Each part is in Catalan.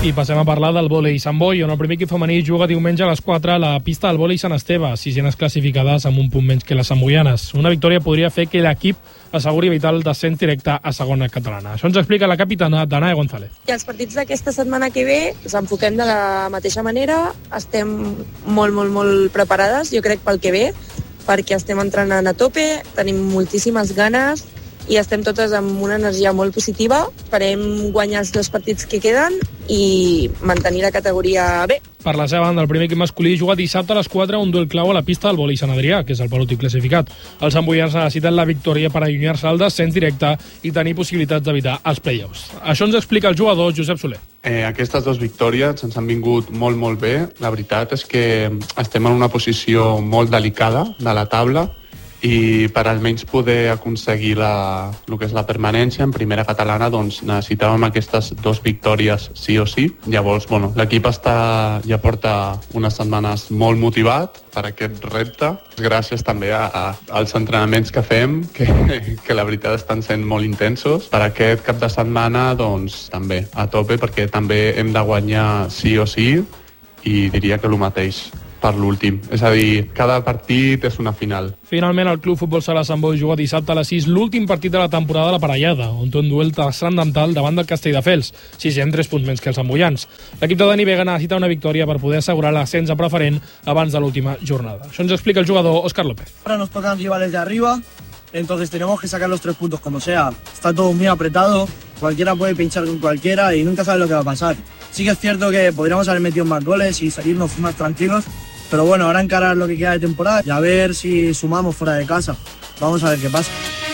I passem a parlar del vòlei Sant Boi, on el primer equip femení juga diumenge a les 4 a la pista del vòlei Sant Esteve, sisenes classificades amb un punt menys que les samboianes. Una victòria podria fer que l'equip asseguri evitar el descens directe a segona catalana. Això ens explica la capitana Danae González. I els partits d'aquesta setmana que ve els enfoquem de la mateixa manera. Estem molt preparades, jo crec, pel que ve, perquè estem entrenant a tope, tenim moltíssimes ganes i estem totes amb una energia molt positiva. Esperem guanyar els 2 partits que queden i mantenir la categoria B. Per la seva banda, el primer equip masculí juga dissabte a les 4 un duel clau a la pista del vòlei Sant Adrià, que és el penúltim classificat. Els samboians necessiten la victòria per allunyar-se al descens directe i tenir possibilitats d'evitar els play-offs. Això ens explica el jugador Josep Soler. Aquestes 2 victòries ens han vingut molt bé. La veritat és que estem en una posició molt delicada de la taula i per almenys poder aconseguir el que és la permanència en primera catalana, doncs necessitàvem aquestes 2 victòries sí o sí. Llavors, l'equip ja porta unes setmanes molt motivat per aquest repte. Gràcies també als entrenaments que fem, que la veritat estan sent molt intensos. Per aquest cap de setmana, doncs també a tope, perquè també hem de guanyar sí o sí, i diria que el mateix per l'últim. És a dir, cada partit és una final. Finalment, el Club Futbol Sala Sant Boi juga dissabte a les 6 l'últim partit de la temporada a la Parellada, on té un duel transcendental davant del Castelldefels, 3 punts menys que els samboians. L'equip de Dani Vega necessita una victòria per poder assegurar l'ascens a preferent abans de l'última jornada. Això ens explica el jugador Óscar López. Ahora nos tocan rivales de arriba, entonces tenemos que sacar los 3 puntos como sea. Está todo muy apretado, cualquiera puede pinchar con cualquiera y nunca sabes lo que va a pasar. Sí que es cierto que podríamos haber metido más goles y salirnos más tranquilos, pero bueno, ahora encarar lo que queda de temporada y a ver si sumamos fuera de casa. Vamos a ver qué pasa.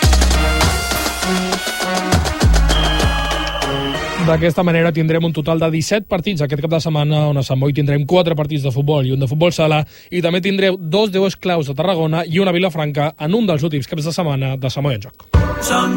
D'aquesta manera tindrem un total de 17 partits aquest cap de setmana, on a Sant Boi tindrem 4 partits de futbol i un de futbol sala, i també tindreu 2 duels claus a Tarragona i una a Vilafranca en un dels últims caps de setmana de Sant Boi en Joc.